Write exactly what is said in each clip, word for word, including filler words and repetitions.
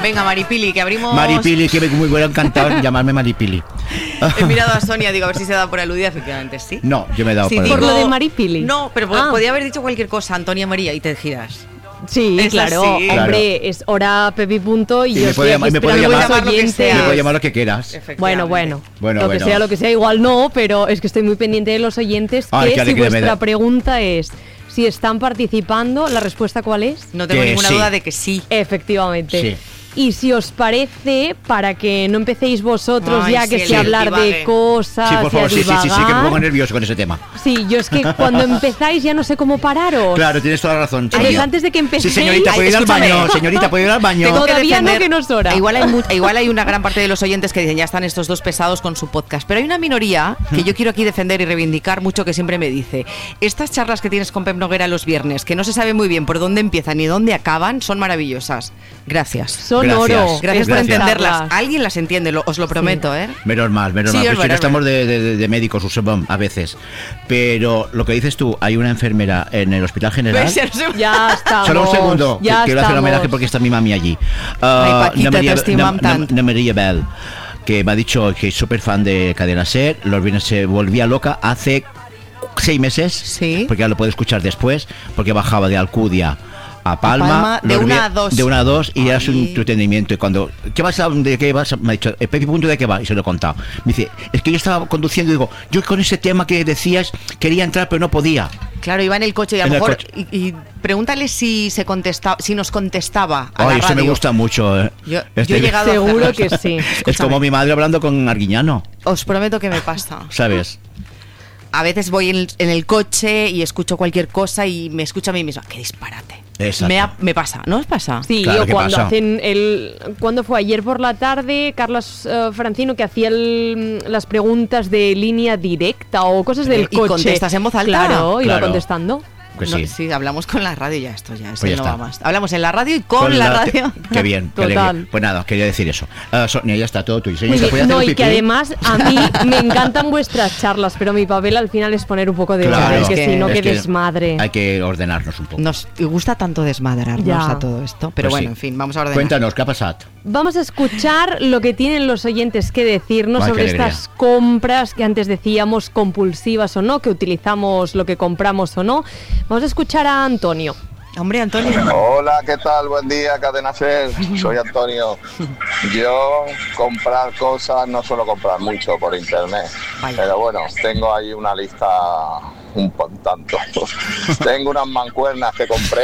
Venga, Maripili, que abrimos... Maripili, que me hubiera encantado llamarme Maripili. He mirado a Sonia, digo, a ver si se da por aludida, efectivamente, sí. No, yo me he dado sí, por digo, aludida. ¿Por lo de Maripili? No, pero ah. podía haber dicho cualquier cosa, Antonia María, y te giras. Sí, es claro, así. hombre, Claro. es hora Pepi punto y Sí, yo me puede estoy aquí llamar- me puede esperando llamar a los lo que oyentes. sea. Me puedes llamar lo que quieras. Bueno, bueno, Bueno, lo bueno. que sea, lo que sea, igual no, pero es que estoy muy pendiente de los oyentes. Ay, que qué si alegría me vuestra da. pregunta es si están participando, ¿la respuesta cuál es? No tengo Que ninguna sí. duda de que sí. Efectivamente. Sí. Y si os parece, para que no empecéis vosotros Ay, ya sí, que el si hablar de divague. cosas Sí, por favor, y a sí, sí, sí, sí, que me divagar. pongo nervioso con ese tema. Sí, yo es que cuando empezáis ya no sé cómo pararos. Claro, tienes toda la razón. Entonces, Sonia. antes de que Sí, empecéis... señorita, Ay, ¿puede ir al escúchame. baño? Señorita, ¿puede ir al baño? Tengo- que Todavía no, defender- que no es hora. Igual hay, mu- igual hay una gran parte de los oyentes que dicen, ya están estos dos pesados con su podcast. Pero hay una minoría que yo quiero aquí defender y reivindicar mucho, que siempre me dice, estas charlas que tienes con Pep Noguera los viernes, que no se sabe muy bien por dónde empiezan ni dónde acaban, son maravillosas. Gracias. Son Gracias. oro. Gracias por estas entenderlas. charlas. Alguien las entiende, lo- os lo prometo, ¿eh? Menos mal, menos Sí, mal. es Pues sí que verdad, estamos de, de- de médicos, usamos a veces. Pero lo que dices tú, hay una enfermera en el Hospital General. ¿Ves? Ya no sé- Ya estamos. Solo un segundo, ya que quiero hacer un homenaje estamos. porque está mi mami allí. Ay, Ah, Paquita, María- te estimam Na- tant. Na- María Bell, que me ha dicho que es súper fan de Cadena Ser. Los viernes se volvía loca hace seis meses. Sí. Porque ya lo puede escuchar después, porque bajaba de Alcudia a Palma, Palma, de los una vi- a dos. de una a dos y era su Ay. entretenimiento. Y cuando, ¿qué vas a, de qué vas? a- Me ha dicho, ¿el Pepi punto de qué va? Y se lo he contado. Me dice, es que yo estaba conduciendo y digo, yo con ese tema que decías quería entrar pero no podía. Claro, iba en el coche y a En lo el mejor... coche. Y, y pregúntale si se contestaba, si nos contestaba a Ay, la eso me radio. gusta mucho. ¿eh? Yo, Este- yo he llegado Seguro a hacerlo. que sí. Es Escúchame, como mi madre hablando con Arguiñano, os prometo que me pasa. ¿sabes? A veces voy en el, en el coche y escucho cualquier cosa y me escucho a mí misma. ¡Qué disparate! Exacto. Me, ha- me pasa, ¿no os pasa? Sí, Claro, o ¿qué cuando pasa? hacen el... ¿Cuándo fue? Ayer por la tarde, Carlos eh, Francino, que hacía el- las preguntas de línea directa o cosas del Eh, y coche. contestas en voz alta. Claro, iba Claro. contestando. Pues No, sí. hablamos con la radio y ya esto ya, esto Pues ya no está. va más. Hablamos en la radio y con, la, radio. Qué bien, qué Total. alegría. Pues nada, quería decir eso. Ah, Sonia, ya está todo tuyo. Muy Señorita, bien. ¿puede hacer No, un y que pipí? además a mí me encantan vuestras charlas, pero mi papel al final es poner un poco de Claro. orden, Es que que- si no, es que que desmadre. Hay que ordenarnos un poco. Nos gusta tanto desmadrarnos Ya. a todo esto. Pero Pues bueno, sí. en fin, vamos a ordenar. Cuéntanos, ¿qué ha pasado? Vamos a escuchar lo que tienen los oyentes que decirnos Ay, qué sobre alegría. estas compras que antes decíamos compulsivas o no, que utilizamos lo que compramos o no. Vamos a escuchar a Antonio. Hombre, Antonio. Hola, ¿qué tal? Buen día, Cadena Ser. Soy Antonio. Yo comprar cosas no suelo comprar mucho por internet, Vaya. pero bueno, tengo ahí una lista un po- tanto. Tengo unas mancuernas que compré,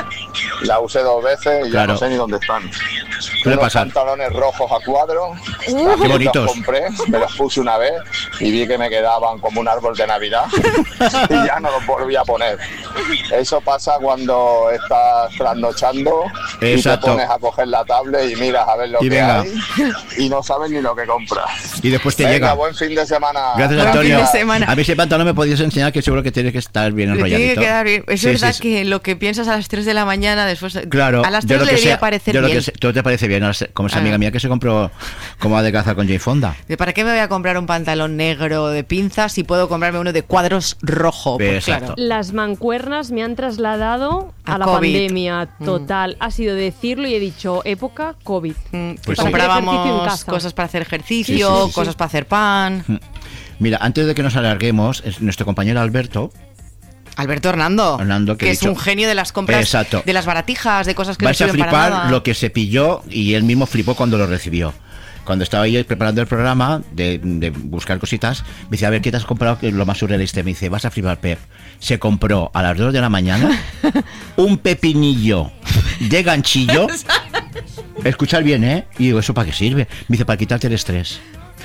la usé dos veces y ya Claro. no sé ni dónde están. Suele Unos pasar. pantalones rojos a cuadro, qué también los bonitos. compré, me los puse una vez y vi que me quedaban como un árbol de Navidad y ya no los volví a poner. Eso pasa cuando estás trasnochando y Exacto. te pones a coger la tablet y miras a ver lo Y que venga. hay y no sabes ni lo que compras. Y después te Venga, llega. buen fin de semana. Gracias, Buen Antonio. fin de semana. A mí ese pantalón me podías enseñar que seguro que tiene que estar bien Le tiene enrolladito. que quedar bien. Es Sí, verdad sí, sí. que lo que piensas a las tres de la mañana, después. Claro, a las yo tres lo le que debería sé- parecer yo lo bien. que sé- todo te parece bien, ahora sé- como esa Ah. amiga mía que se compró como adelgazar con Jane Fonda. ¿De ¿Para qué me voy a comprar un pantalón negro de pinzas si puedo comprarme uno de cuadros rojo? Pues Exacto. claro. Las mancuernas me han trasladado a, A la COVID. pandemia Mm. total. Ha sido decirlo y he dicho época COVID. Mm, Pues Para hacer ejercicio en comprábamos casa. cosas para hacer ejercicio, Sí, sí, sí, sí. cosas para hacer pan. Mira, antes de que nos alarguemos, es nuestro compañero Alberto Alberto Hernando, Hernando, que que he es dicho- un genio de las compras, Exacto. de las baratijas, de cosas que vais no a sirven para flipar nada. lo que se pilló y él mismo flipó cuando lo recibió. Cuando estaba yo preparando el programa de, de buscar cositas, me dice, a ver, ¿qué te has comprado? Que es lo más surrealista. Me dice, vas a flipar, Pep. Se compró a las dos de la mañana un pepinillo de ganchillo. Escuchar bien, ¿eh? Y digo, ¿eso para qué sirve? Me dice, para quitarte el estrés.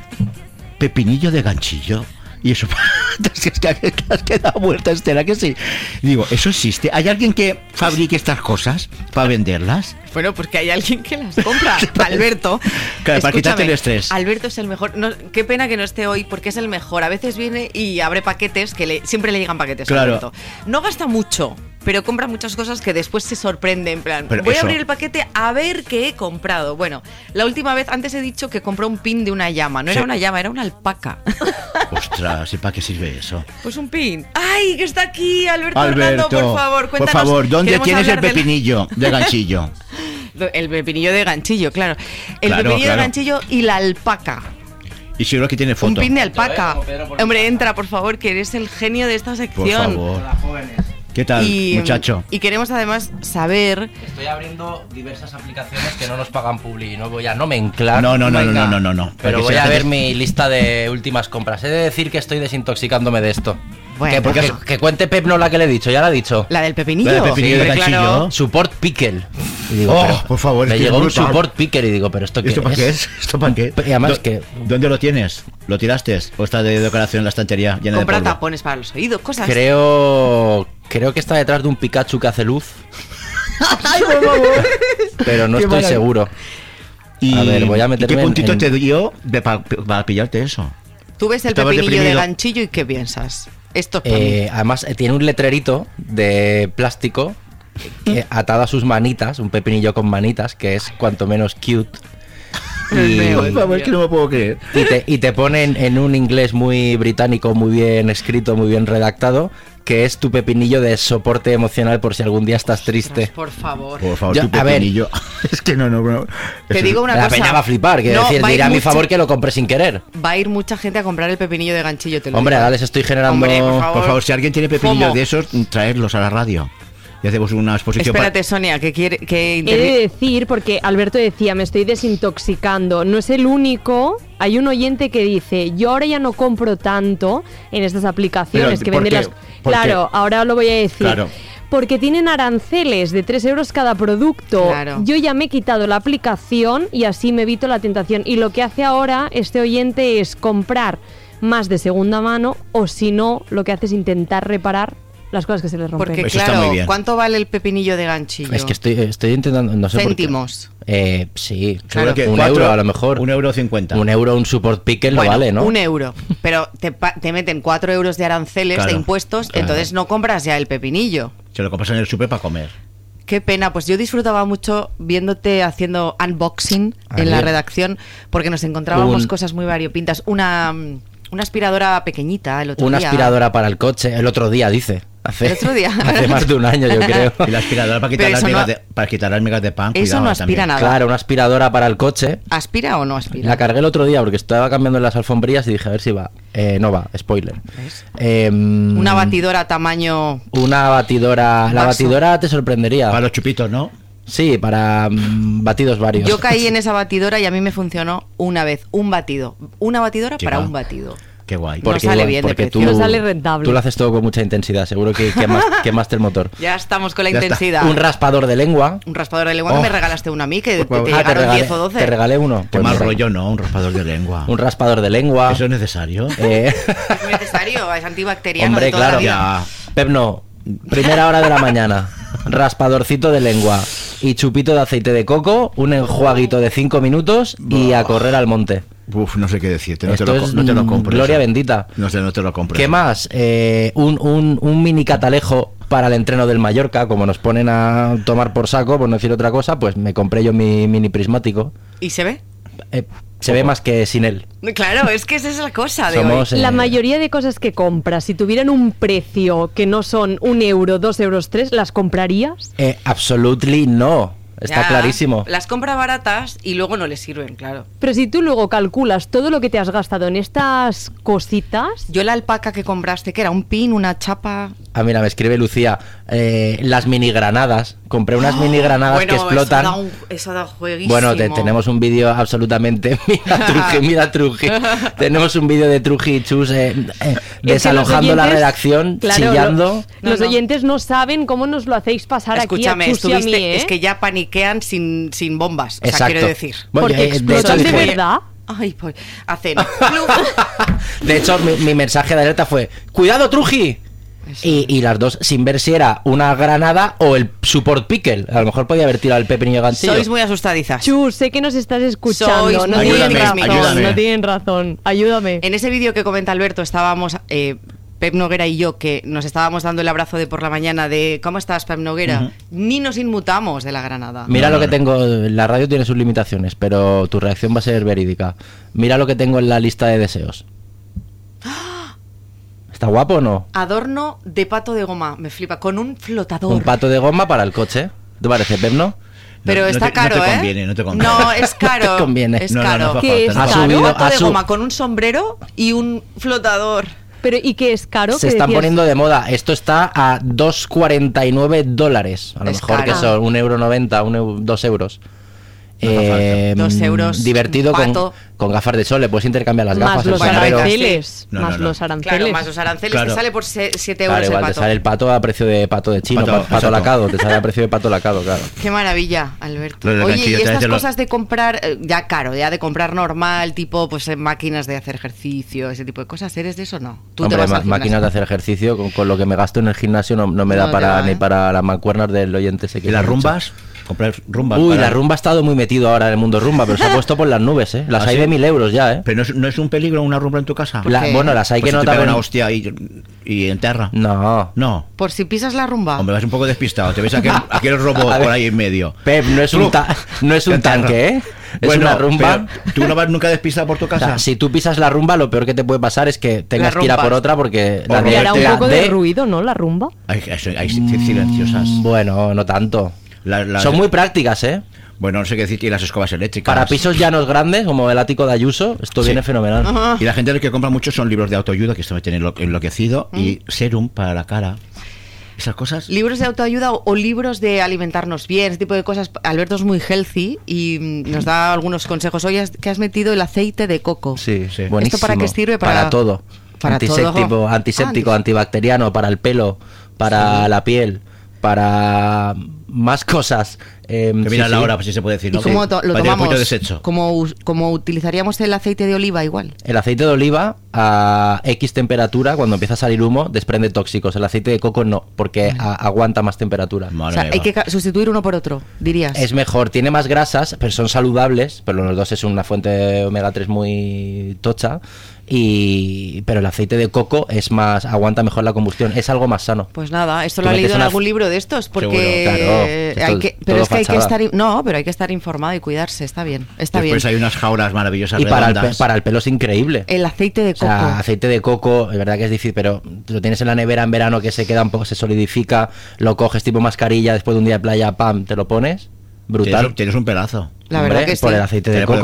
Pepinillo de ganchillo. Y eso, es que te has quedado muerta, Estela, que sí. Digo, ¿eso existe? ¿Hay alguien que fabrique estas cosas para venderlas? Bueno, pues que hay alguien que las compra. Alberto. Claro, para quitarte el Escúchame, estrés. Alberto es el mejor. No, qué pena que no esté hoy porque es el mejor. A veces viene y abre paquetes que le, siempre le llegan paquetes. a Claro. Alberto. No gasta mucho, pero compra muchas cosas que después se sorprende. En plan, Pero voy eso- a abrir el paquete a ver qué he comprado. Bueno, la última vez, antes he dicho que compró un pin de una llama. No Sí. era una llama, era una alpaca. Ostras, ¿y para qué sirve eso? Pues un pin. ¡Ay, que está aquí Alberto, Alberto, Hernando! Por favor, por cuéntanos. favor, ¿dónde Queremos tienes el hablar del- pepinillo de ganchillo? El pepinillo de ganchillo, claro. El Claro, pepinillo claro. de ganchillo y la alpaca. Y seguro que tiene Un foto. pin de alpaca. Como Pedro por Hombre, mi entra, por favor, que eres el genio de esta Por sección. favor. Hola, jóvenes. ¿Qué tal, Y, muchacho? y queremos además saber. Estoy abriendo diversas aplicaciones que no nos pagan publi. No voy a nomenclar. No, no, no, venga. no, no, no, no. Pero Porque voy si a la ver gente- mi lista de últimas compras. He de decir que estoy desintoxicándome de esto. Bueno, que, porque- porque- que cuente Pep no la que le he dicho, ya la ha dicho. La del pepinillo. La del pepinillo de Hombre, ganchillo. claro. Support pickle. Y digo, Oh, pero- por favor, es Me que llegó es un brutal. support pickle y digo, pero esto qué ¿Esto para es? qué es? ¿Esto para qué? Y además ¿Dó- que- ¿Dónde lo tienes? ¿Lo tiraste? ¿O está de decoración en la estantería llena Compra de polvo? tapones para los oídos, cosas. Creo Creo que está detrás de un Pikachu que hace luz. ¡Ay, por favor! Pero no Qué estoy maravilla. seguro. Y, A ver, voy a ¿y meterme qué en- puntito en- te dio de pa- para pillarte eso? Tú ves el Estabas pepinillo de deprimido. ganchillo y ¿qué piensas? Esto es para mí. Eh, además, eh, tiene un letrerito de plástico que, atado a sus manitas, un pepinillo con manitas, que es cuanto menos cute. Y, Por favor, es que no me puedo creer. y te, y te ponen en un inglés muy británico, muy bien escrito, muy bien redactado, que es tu pepinillo de soporte emocional por si algún día estás triste. Por favor. Por favor, Yo- tu a ver. pepinillo. Es que no, no, no. Te Eso- digo una La cosa. peña va a flipar, quiero No, decir, va a ir dirá a mi mucha- favor que lo compre sin querer. Va a ir mucha gente a comprar el pepinillo de ganchillo, te lo Hombre, digo. ahora les estoy generando... Hombre, por favor. Por favor, si alguien tiene pepinillos FOMO. de esos, traerlos a la radio. Y hacemos una exposición. Espérate, Sonia, que quiere que He de intervi- decir, porque Alberto decía, me estoy desintoxicando. No es el único. Hay un oyente que dice, yo ahora ya no compro tanto en estas aplicaciones Pero, que ¿por venden qué? las... ¿Por Claro, qué? ahora lo voy a decir. Claro. Porque tienen aranceles de tres euros cada producto. Claro. Yo ya me he quitado la aplicación y así me evito la tentación. Y lo que hace ahora este oyente es comprar más de segunda mano, o si no, lo que hace es intentar reparar las cosas que se les rompen. Porque Eso está claro, muy bien. ¿cuánto vale el pepinillo de ganchillo? Es que estoy, estoy intentando... No sé por qué. Céntimos. Eh, sí, Seguro claro, que un cuatro- euro a lo mejor. Un euro cincuenta. Un euro, un support pickle Bueno, no vale, ¿no? un euro. Pero te, pa- te meten cuatro euros de aranceles, Claro, de impuestos, claro. entonces no compras ya el pepinillo. Se lo compras en el súper para comer. Qué pena, pues yo disfrutaba mucho viéndote haciendo unboxing en la Ayer. redacción, porque nos encontrábamos Un- cosas muy variopintas. Una, mm, una aspiradora pequeñita el otro Una día. aspiradora para el coche, el otro día, dice. Hace, ¿El otro día? hace más de un año, yo creo. Y la aspiradora para quitar, Pero las eso migas, no- de, para quitar las migas de pan. Eso cuidado no también. aspira nada. Claro, una aspiradora para el coche. ¿Aspira o no aspira? La cargué el otro día porque estaba cambiando las alfombrillas y dije, a ver si va. Eh, no va, spoiler. ¿Ves? Em, Una batidora tamaño... Una batidora. La Vaso. batidora te sorprendería. Para los chupitos, ¿no? Sí, para mm, batidos varios. Yo caí en esa batidora y a mí me funcionó una vez, un batido. Una batidora Chica. para un batido. Qué guay. Por- sale bien de porque tú, precio. No sale rentable. Tú lo haces todo con mucha intensidad, seguro que quemas, quemaste el motor. Ya estamos con la Ya está. intensidad. Un raspador de lengua. Un raspador de lengua Oh. que me regalaste uno a mí, que te, Por favor. te Ah, Ah, te llegaron regalé, diez o doce. te regalé uno. Qué Pues mal mira. rollo, ¿no? Un raspador de lengua. Un raspador de lengua. ¿Eso es necesario? Eh, Es necesario, es antibacteriano Hombre, de toda claro. la vida. Ya. Pep, no. Primera hora de la mañana. Raspadorcito de lengua. Y chupito de aceite de coco. Un enjuaguito de cinco minutos. Y a correr al monte. Uf, no sé qué decirte. No, te Esto lo, es no te lo mm, compro. gloria eso. bendita. No sé, no te lo compro. ¿Qué eso. más? Eh, un, un, un mini catalejo para el entreno del Mallorca. Como nos ponen a tomar por saco, por no decir otra cosa, pues me compré yo mi mini prismático. ¿Y se ve? Eh, se ve más que sin él. Claro, es que esa es la cosa de Somos, hoy. eh, La mayoría de cosas que compras, si tuvieran un precio que no son un euro, dos euros, tres, ¿las comprarías? Eh, absolutely no. Está Ya, clarísimo. Las compra baratas y luego no les sirven, claro. Pero si tú luego calculas todo lo que te has gastado en estas cositas, Yo la alpaca que compraste, que era un pin, una chapa... Ah, mira, me escribe Lucía. eh, las mini granadas. Compré unas mini granadas Bueno, que explotan. Eso da, un, eso da jueguísimo. Bueno, te- tenemos un vídeo absolutamente. Mira, Truji, mira, Truji. Tenemos un vídeo de Truji y Chus eh, eh, desalojando los la oyentes, redacción, claro, chillando. lo- los No, no. oyentes no saben cómo nos lo hacéis pasar Escúchame, aquí a Chus y a estuviste, mí, ¿eh? es que ya paniquean sin, sin bombas. O sea, Exacto. quiero decir. Bueno, Porque eh, de hecho, explotan de dije- verdad. Ay, pues hacen. de hecho, mi, mi mensaje de alerta fue: ¡cuidado, Truji! Eso. Y, y las dos, sin ver si era una granada o el support pickle. A lo mejor podía haber tirado el pepinillo ganchillo. Sois muy asustadizas. Chus, sé que nos estás escuchando. Sois No muy tienen Ayúdame, razón, ayúdame. no tienen razón. Ayúdame. En ese vídeo que comenta Alberto estábamos, eh, Pep Noguera y yo, que nos estábamos dando el abrazo de por la mañana de ¿cómo estás, Pep Noguera? Ujú. Ni nos inmutamos de la Granada. Mira No, lo no, que no. tengo, la radio tiene sus limitaciones, pero tu reacción va a ser verídica. Mira lo que tengo en la lista de deseos. ¿Está guapo o no? Adorno de pato de goma, me flipa, con un flotador. Un pato de goma para el coche. ¿Te parece, Pep, no? Pero No- no está te- caro, no te ¿eh? conviene, no te conviene. No, es caro. te conviene. Es No, no, no caro. hace ¿Qué falta, es no. Ha caro? subido- Un pato ha de su- goma con un sombrero y un flotador. Pero, ¿y qué es caro? Se ¿Qué están decías? poniendo de moda. Esto está a dos cuarenta y nueve dólares. A lo Es mejor que caro. son un euro noventa, un eu- dos euros. No hace falta. Dos euros, Divertido un con, pato. con gafas de sol. Le puedes intercambiar las Más gafas. los el sombrero. aranceles. aranceles. No, más no, no. los aranceles. Claro, más los aranceles Claro. te sale por siete Claro, euros igual el te pato. sale el pato a precio de pato de chino, Pato, pato, pato exacto. lacado, te sale a precio de pato lacado, claro. Qué maravilla, Alberto. Lo de la Oye, y canchilla, estas te lo- cosas de comprar, eh, ya caro, ya de comprar normal, tipo pues eh, máquinas de hacer ejercicio, ese tipo de cosas, ¿eres de eso o no? Tú Hombre, te vas ma- al gimnasio. máquinas de hacer ejercicio, con, con lo que me gasto en el gimnasio no, no me da No te para va, ni ¿eh? para las mancuernas del oyente ese que ¿Y las se escucha. rumbas? Comprar rumbas. Uy, para- la rumba ha estado muy metido ahora en el mundo rumba, pero se ha puesto por las nubes, ¿eh? Las ¿Ah, hay sí? de mil euros ya, ¿eh? Pero no es, no es un peligro una rumba en tu casa. La- qué? bueno, las hay Pues que si no te te pega abren- una hostia y, y enterra. No. No. Por si pisas la rumba. Hombre, vas un poco despistado. Te ves aquel, aquel robot A ver. por ahí en medio. Pep, no es un, Tú, ta- no es un enterra. tanque, ¿eh? Es Bueno, una rumba. pero ¿tú no vas nunca despistado por tu O casa? sea, si tú pisas la rumba, lo peor que te puede pasar es que tengas La que ir a por rumba. otra porque O la Y de, hará un la poco de de- ruido, ¿no? La rumba. Hay, hay, hay silenciosas. Mm, Bueno, no tanto. La- la- Son muy prácticas, ¿eh? Bueno, no sé qué decir. Y las escobas eléctricas. Para pisos llanos grandes, como el ático de Ayuso, esto Sí. viene fenomenal. Ajá. Y la gente lo que compra mucho son libros de autoayuda, que esto me tiene enlo- enloquecido, y serum para la cara. Esas cosas. Libros de autoayuda o, o libros de alimentarnos bien, ese tipo de cosas. Alberto es muy healthy y mm, nos da algunos consejos. Hoy has, que has metido el aceite de coco. Sí, Sí. buenísimo. ¿Esto para qué sirve? Para- todo. para Antiséptico, todo. antiséptico, Ah, antibacteriano, para el pelo, para la piel, para más cosas. Eh, Que mira sí, la sí. hora, pues si se puede decir, ¿Y ¿no? cómo Que to- lo parece un tomamos? poquito desecho. Como, us- como utilizaríamos el aceite de oliva igual. El aceite de oliva a X temperatura, cuando empieza a salir humo, desprende tóxicos. El aceite de coco no, porque a- aguanta más temperatura. Madre O sea, mía, hay va. que ca- sustituir uno por otro, dirías. Es mejor, tiene más grasas, pero son saludables, pero los dos es una fuente de omega tres muy tocha. Y pero el aceite de coco es más, aguanta mejor la combustión, es algo más sano. Pues nada, esto Tú lo he metes leído en una- algún libro de estos, porque Seguro, claro. eh, Esto hay es que, pero todo es que hay que fachada. estar, in- no, pero hay que estar informado y cuidarse, está bien, está Después bien. hay unas jaulas maravillosas Y para el, pe- redondas. para el pelo es increíble. El aceite de O coco. sea, aceite de coco, es verdad que es difícil, pero lo tienes en la nevera en verano que se queda un poco, se solidifica, lo coges tipo mascarilla, después de un día de playa, pam, te lo pones. Brutal. Tienes, tienes un pelazo. La verdad que por sí. el aceite Te de le coco.